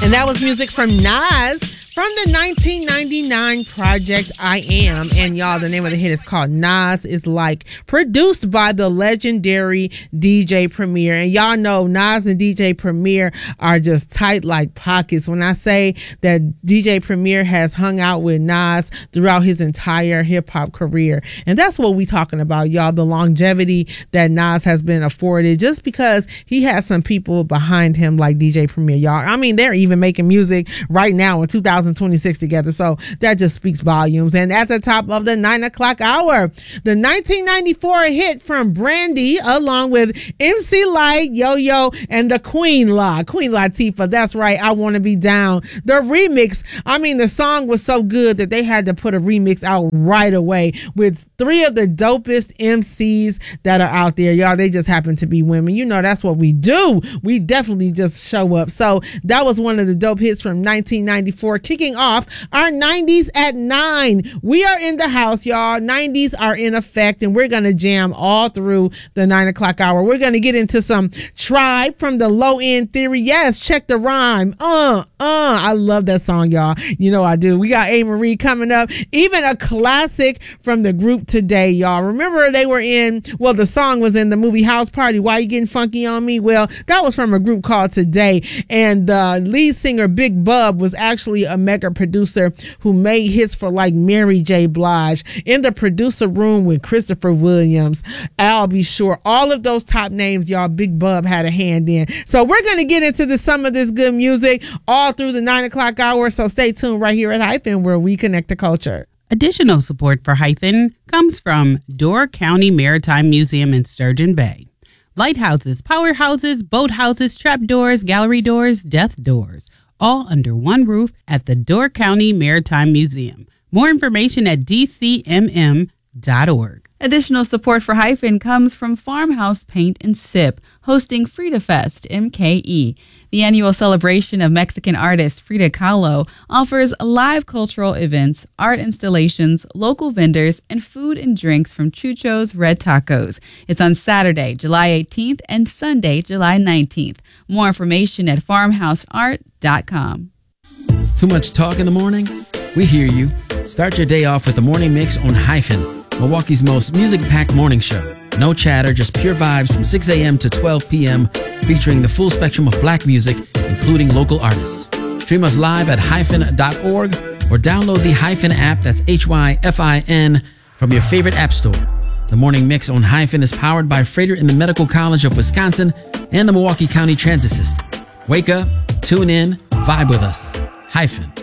And that was music from Nas from the 1999 project I Am. And y'all, the name of the hit is called Nas Is Like, produced by the legendary DJ Premier. And y'all know Nas and DJ Premier are just tight like pockets. When I say that DJ Premier has hung out with Nas throughout his entire hip-hop career. And that's what we talking about, y'all, the longevity that Nas has been afforded just because he has some people behind him like DJ Premier, y'all. I mean, they're even making music right now in 2026 together. So that just speaks volumes. And at the top of the 9 o'clock hour, the 1994 hit from Brandy along with MC Lyte, Yo-Yo, and the Queen Latifah. That's right. I Want to Be Down. The remix. I mean, the song was so good that they had to put a remix out right away with three of the dopest MCs that are out there. Y'all, they just happen to be women. You know, that's what we do. We definitely just show up. So that was one of the dope hits from 1994, kicking off our 90s at 9. We are in the house, y'all. 90s are in effect, and we're going to jam all through the 9 o'clock hour. We're going to get into some Tribe from the Low End Theory. Yes, check the rhyme. I love that song, y'all. You know I do. We got A. Marie coming up. Even a classic from the group Today, y'all. Remember they were in, well, the song was in the movie House Party. Why You Getting Funky on Me? Well, that was from a group called Today. And the lead singer, Big Bub, was actually a mega producer who made hits for like Mary J. Blige, In the Producer Room with Christopher Williams, Al B. Sure. All of those top names, y'all, Big Bub had a hand in. So we're going to get into some of this good music all through the 9 o'clock hour. So stay tuned right here at Hyphen, where we connect the culture. Additional support for Hyphen comes from Door County Maritime Museum in Sturgeon Bay. Lighthouses, powerhouses, boathouses, trapdoors, gallery doors, death doors, all under one roof at the Door County Maritime Museum. More information at dcmm.org. Additional support for Hyphen comes from Farmhouse Paint and Sip, hosting Frida Fest, MKE. The annual celebration of Mexican artist Frida Kahlo offers live cultural events, art installations, local vendors, and food and drinks from Chucho's Red Tacos. It's on Saturday, July 18th and Sunday, July 19th. More information at farmhouseart.com. Too much talk in the morning? We hear you. Start your day off with the Morning Mix on Hyphen, Milwaukee's most music-packed morning show. No chatter, just pure vibes from 6 a.m. to 12 p.m., featuring the full spectrum of black music, including local artists. Stream us live at hyphen.org or download the Hyphen app, that's HYFIN, from your favorite app store. The Morning Mix on Hyphen is powered by Freighter in the Medical College of Wisconsin and the Milwaukee County Transit System. Wake up, tune in, vibe with us. Hyphen.